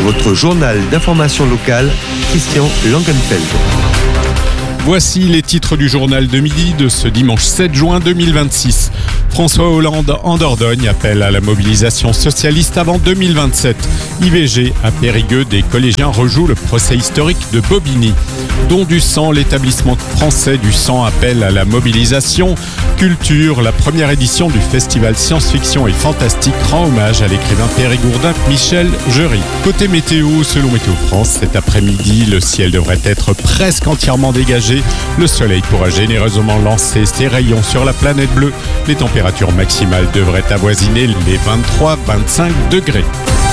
votre journal d'information locale, Christian Langenfeld. Voici les titres du journal de midi de ce dimanche 7 juin 2026. François Hollande en Dordogne appelle à la mobilisation socialiste avant 2027. IVG à Périgueux, des collégiens rejouent le procès historique de Bobigny. Don du sang, l'établissement français du sang appelle à la mobilisation. Culture, la première édition du festival science-fiction et fantastique rend hommage à l'écrivain périgourdin Michel Jury. Côté météo, selon Météo France, cet après-midi, le ciel devrait être presque entièrement dégagé. Le soleil pourra généreusement lancer ses rayons sur la planète bleue. Les températures maximales devraient avoisiner les 23-25 degrés.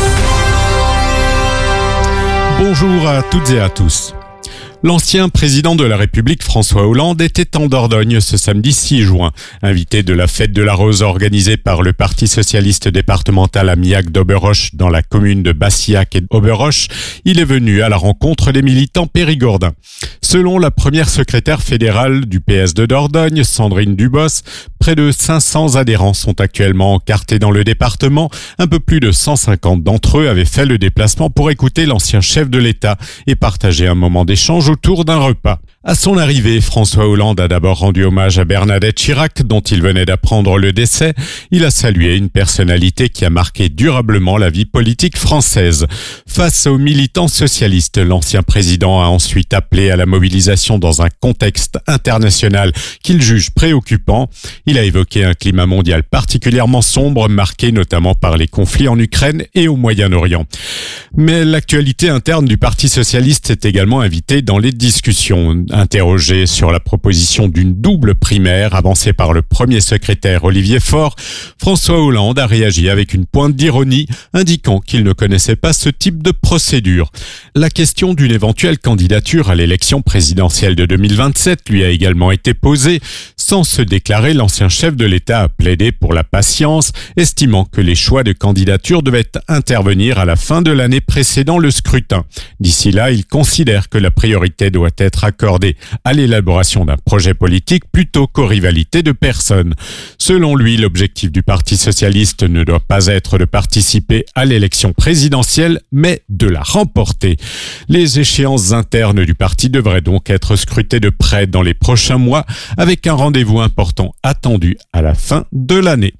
Bonjour à toutes et à tous. L'ancien président de la République, François Hollande, était en Dordogne ce samedi 6 juin. Invité de la fête de la Rose organisée par le Parti socialiste départemental à Miac d'Oberoche dans la commune de Bassillac et d'Oberoche, il est venu à la rencontre des militants périgourdins. Selon la première secrétaire fédérale du PS de Dordogne, Sandrine Dubos, près de 500 adhérents sont actuellement encartés dans le département. Un peu plus de 150 d'entre eux avaient fait le déplacement pour écouter l'ancien chef de l'État et partager un moment d'échange autour d'un repas. À son arrivée, François Hollande a d'abord rendu hommage à Bernadette Chirac, dont il venait d'apprendre le décès. Il a salué une personnalité qui a marqué durablement la vie politique française. Face aux militants socialistes, l'ancien président a ensuite appelé à la mobilisation dans un contexte international qu'il juge préoccupant. Il a évoqué un climat mondial particulièrement sombre, marqué notamment par les conflits en Ukraine et au Moyen-Orient. Mais l'actualité interne du Parti socialiste est également invitée dans les discussions. Interrogé sur la proposition d'une double primaire avancée par le premier secrétaire Olivier Faure, François Hollande a réagi avec une pointe d'ironie, indiquant qu'il ne connaissait pas ce type de procédure. La question d'une éventuelle candidature à l'élection présidentielle de 2027 lui a également été posée. Sans se déclarer, l'ancien chef de l'État a plaidé pour la patience, estimant que les choix de candidature devaient intervenir à la fin de l'année précédant le scrutin. D'ici là, il considère que la priorité doit être accordée à l'élaboration d'un projet politique plutôt qu'aux rivalités de personnes. Selon lui, l'objectif du Parti socialiste ne doit pas être de participer à l'élection présidentielle, mais de la remporter. Les échéances internes du parti devraient donc être scrutées de près dans les prochains mois, avec un rendez-vous important attendu à la fin de l'année.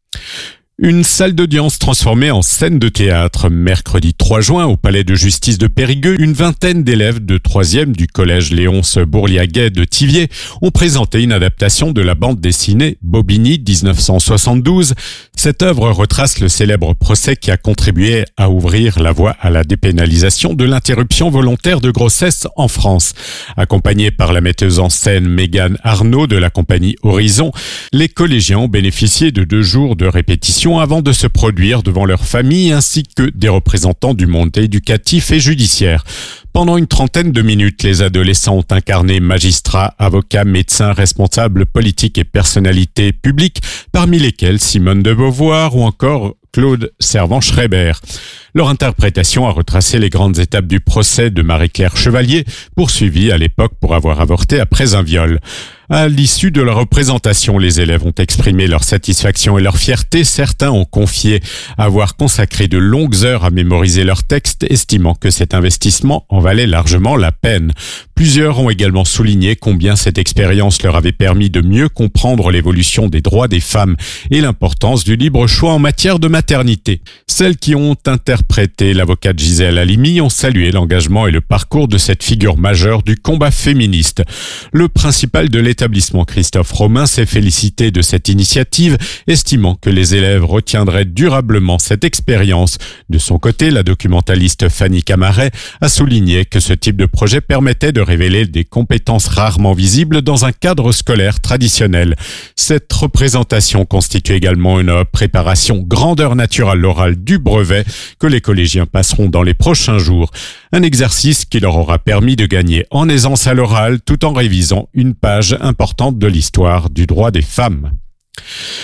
Une salle d'audience transformée en scène de théâtre. Mercredi 3 juin, au palais de justice de Périgueux, une vingtaine d'élèves de 3e du collège Léonce Bourliaguet de Thiviers ont présenté une adaptation de la bande dessinée Bobigny 1972. Cette œuvre retrace le célèbre procès qui a contribué à ouvrir la voie à la dépénalisation de l'interruption volontaire de grossesse en France. Accompagnés par la metteuse en scène Mégane Arnaud de la compagnie Horizon, les collégiens ont bénéficié de 2 jours de répétition avant de se produire devant leur famille ainsi que des représentants du monde éducatif et judiciaire. Pendant une trentaine de minutes, les adolescents ont incarné magistrats, avocats, médecins, responsables politiques et personnalités publiques, parmi lesquels Simone de Beauvoir ou encore Claude Servan-Schreiber. Leur interprétation a retracé les grandes étapes du procès de Marie-Claire Chevalier, poursuivie à l'époque pour avoir avorté après un viol. À l'issue de la représentation, les élèves ont exprimé leur satisfaction et leur fierté. Certains ont confié avoir consacré de longues heures à mémoriser leurs textes, estimant que cet investissement en valait largement la peine. Plusieurs ont également souligné combien cette expérience leur avait permis de mieux comprendre l'évolution des droits des femmes et l'importance du libre choix en matière de maternité. Celles qui ont interprété l'avocate Gisèle Halimi ont salué l'engagement et le parcours de cette figure majeure du combat féministe. Le principal de l'établissement, Christophe Romain, s'est félicité de cette initiative, estimant que les élèves retiendraient durablement cette expérience. De son côté, la documentaliste Fanny Camaret a souligné que ce type de projet permettait de révéler des compétences rarement visibles dans un cadre scolaire traditionnel. Cette représentation constitue également une préparation grandeur nature à l'oral du brevet que les collégiens passeront dans les prochains jours. Un exercice qui leur aura permis de gagner en aisance à l'oral tout en révisant une page importante de l'histoire du droit des femmes.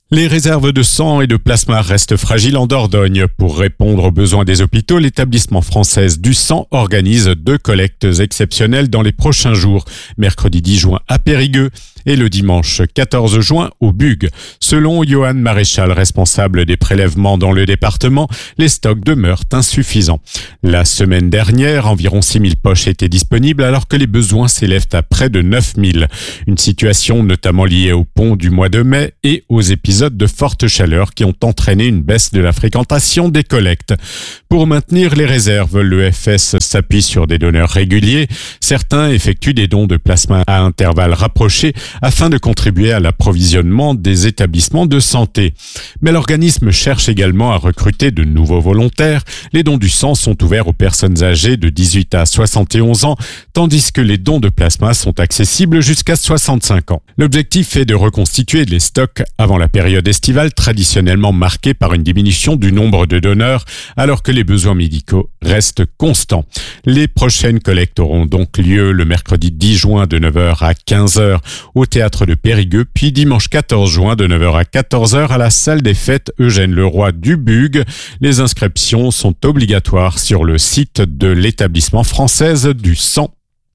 Les réserves de sang et de plasma restent fragiles en Dordogne. Pour répondre aux besoins des hôpitaux, l'établissement français du sang organise 2 collectes exceptionnelles dans les prochains jours. Mercredi 10 juin à Périgueux et le dimanche 14 juin au Bugue. Selon Johan Maréchal, responsable des prélèvements dans le département, les stocks demeurent insuffisants. La semaine dernière, environ 6000 poches étaient disponibles alors que les besoins s'élèvent à près de 9000. Une situation notamment liée au pont du mois de mai et aux épisodes de forte chaleur qui ont entraîné une baisse de la fréquentation des collectes. Pour maintenir les réserves, l'EFS s'appuie sur des donneurs réguliers. Certains effectuent des dons de plasma à intervalles rapprochés afin de contribuer à l'approvisionnement des établissements de santé. Mais l'organisme cherche également à recruter de nouveaux volontaires. Les dons du sang sont ouverts aux personnes âgées de 18 à 71 ans, tandis que les dons de plasma sont accessibles jusqu'à 65 ans. L'objectif est de reconstituer les stocks avant la période estivale traditionnellement marquée par une diminution du nombre de donneurs alors que les besoins médicaux restent constants. Les prochaines collectes auront donc lieu le mercredi 10 juin de 9h à 15h au théâtre de Périgueux, puis dimanche 14 juin de 9h à 14h à la salle des fêtes Eugène Leroy du Bugue. Les inscriptions sont obligatoires sur le site de l'établissement français du sang.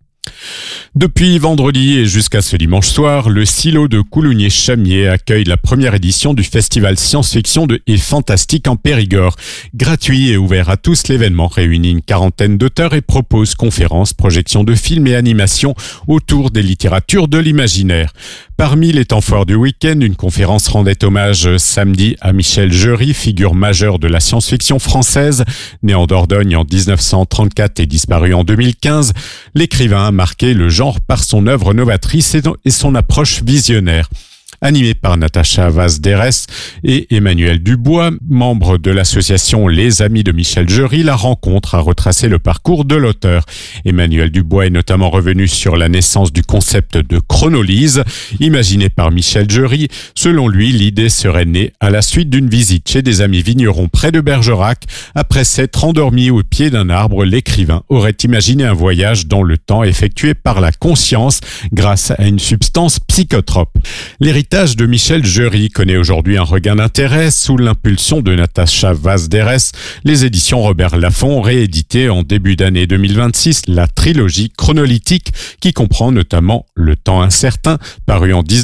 Depuis vendredi et jusqu'à ce dimanche soir, le silo de Coulounier-Chamier accueille la première édition du festival science-fiction et fantastique en Périgord. Gratuit et ouvert à tous, l'événement réunit une quarantaine d'auteurs et propose conférences, projections de films et animations autour des littératures de l'imaginaire. Parmi les temps forts du week-end, une conférence rendait hommage samedi à Michel Jury, figure majeure de la science-fiction française. Né en Dordogne en 1934 et disparu en 2015, l'écrivain a marqué le genre par son œuvre novatrice et son approche visionnaire. Animé par Natacha Vaz-Derès et Emmanuel Dubois, membre de l'association Les Amis de Michel Jury, la rencontre a retracé le parcours de l'auteur. Emmanuel Dubois est notamment revenu sur la naissance du concept de chronolyse, imaginé par Michel Jury. Selon lui, l'idée serait née à la suite d'une visite chez des amis vignerons près de Bergerac. Après s'être endormi au pied d'un arbre, l'écrivain aurait imaginé un voyage dans le temps effectué par la conscience grâce à une substance psychotrope. L'héritage de Michel Jury connaît aujourd'hui un regain d'intérêt sous l'impulsion de Natacha Vaz-Derès. Les éditions Robert Laffont ont réédité en début d'année 2026 la trilogie chronolytique qui comprend notamment Le Temps incertain, paru en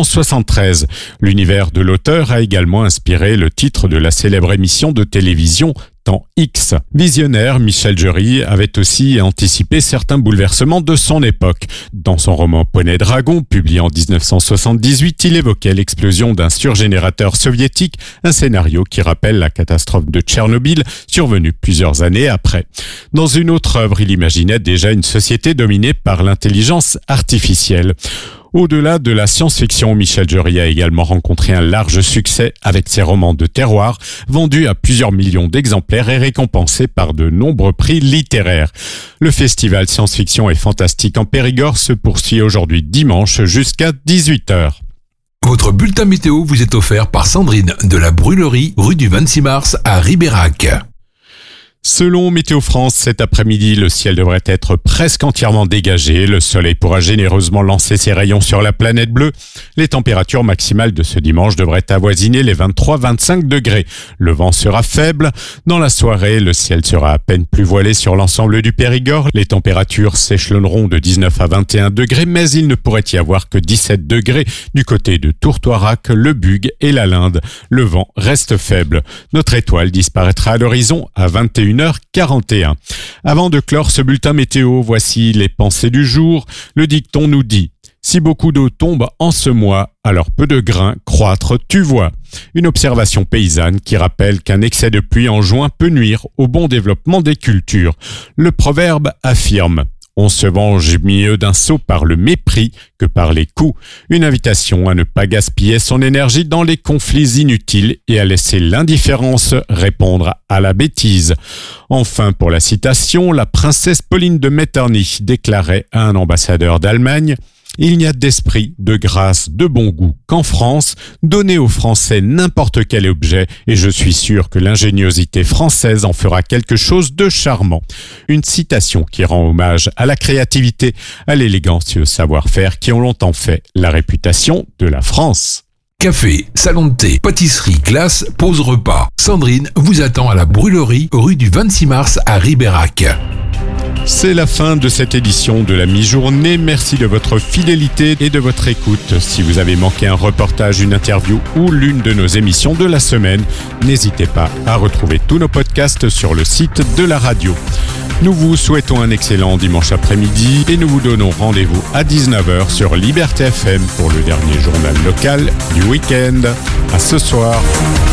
1973. L'univers de l'auteur a également inspiré le titre de la célèbre émission de télévision Temps X. Visionnaire, Michel Jury avait aussi anticipé certains bouleversements de son époque. Dans son roman Poney Dragon, publié en 1978, il évoquait l'explosion d'un surgénérateur soviétique, un scénario qui rappelle la catastrophe de Tchernobyl, survenue plusieurs années après. Dans une autre œuvre, il imaginait déjà une société dominée par l'intelligence artificielle. Au-delà de la science-fiction, Michel Jury a également rencontré un large succès avec ses romans de terroir, vendus à plusieurs millions d'exemplaires et récompensés par de nombreux prix littéraires. Le festival science-fiction et fantastique en Périgord se poursuit aujourd'hui dimanche jusqu'à 18h. Votre bulletin météo vous est offert par Sandrine de la Brûlerie, rue du 26 mars à Ribérac. Selon Météo France, cet après-midi, le ciel devrait être presque entièrement dégagé. Le soleil pourra généreusement lancer ses rayons sur la planète bleue. Les températures maximales de ce dimanche devraient avoisiner les 23-25 degrés. Le vent sera faible. Dans la soirée, le ciel sera à peine plus voilé sur l'ensemble du Périgord. Les températures s'échelonneront de 19 à 21 degrés, mais il ne pourrait y avoir que 17 degrés du côté de Tourtoirac, le Bugue et la Linde. Le vent reste faible. Notre étoile disparaîtra à l'horizon à 21h41. Avant de clore ce bulletin météo, voici les pensées du jour. Le dicton nous dit « Si beaucoup d'eau tombe en ce mois, alors peu de grains croître tu vois ». Une observation paysanne qui rappelle qu'un excès de pluie en juin peut nuire au bon développement des cultures. Le proverbe affirme « On se venge mieux d'un sot par le mépris que par les coups ». Une invitation à ne pas gaspiller son énergie dans les conflits inutiles et à laisser l'indifférence répondre à la bêtise. Enfin, pour la citation, la princesse Pauline de Metternich déclarait à un ambassadeur d'Allemagne « Il n'y a d'esprit, de grâce, de bon goût qu'en France. Donnez aux Français n'importe quel objet et je suis sûr que l'ingéniosité française en fera quelque chose de charmant. » Une citation qui rend hommage à la créativité, à l'élégance et au savoir-faire qui ont longtemps fait la réputation de la France. Café, salon de thé, pâtisserie, glace, pause repas. Sandrine vous attend à la Brûlerie, rue du 26 mars à Ribérac. C'est la fin de cette édition de la mi-journée. Merci de votre fidélité et de votre écoute. Si vous avez manqué un reportage, une interview ou l'une de nos émissions de la semaine, n'hésitez pas à retrouver tous nos podcasts sur le site de la radio. Nous vous souhaitons un excellent dimanche après-midi et nous vous donnons rendez-vous à 19h sur Liberté FM pour le dernier journal local du week-end. À ce soir.